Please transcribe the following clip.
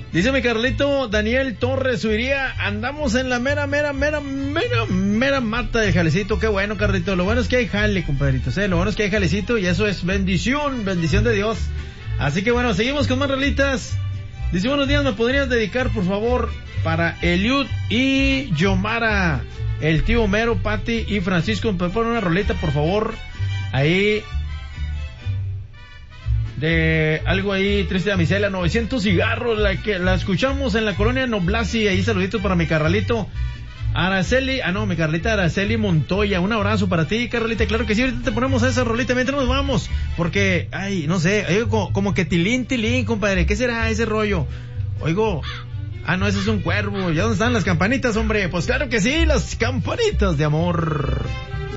Dice mi Carlito Daniel Torres Suiría, andamos en la mera mata del jalecito. Qué bueno, Carlito, lo bueno es que hay jale, compadritos, lo bueno es que hay jalecito y eso es bendición de Dios. Así que bueno, seguimos con más rolitas. Dice, buenos días, ¿me podrías dedicar, por favor, para Eliud y Yomara, el tío Homero, Pati y Francisco? ¿Me ponen una rolita, por favor? Ahí, de algo ahí, triste damisela, 900 cigarros, la escuchamos en la colonia Noblasi. Ahí saluditos para mi Carlito Araceli, mi Carlita Araceli Montoya. Un abrazo para ti, Carlita. Claro que sí, ahorita te ponemos esa rolita mientras nos vamos, porque, no sé, oigo como que tilín, compadre. ¿Qué será ese rollo? Oigo, no, ese es un cuervo. ¿Ya dónde están las campanitas, hombre? Pues claro que sí, las campanitas de amor.